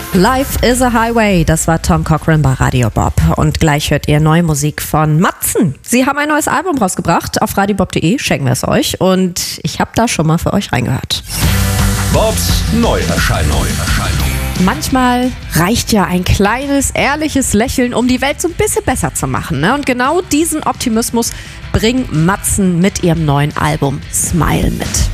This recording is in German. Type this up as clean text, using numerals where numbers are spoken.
Life is a Highway, das war Tom Cochrane bei Radio Bob. Und gleich hört ihr neue Musik von Matzen. Sie haben ein neues Album rausgebracht, auf radiobob.de schenken wir es euch. Und ich habe da schon mal für euch reingehört. Bobs Neuerscheinung. Manchmal reicht ja ein kleines, ehrliches Lächeln, um die Welt so ein bisschen besser zu machen. Ne? Und genau diesen Optimismus bringen Matzen mit ihrem neuen Album Smile mit.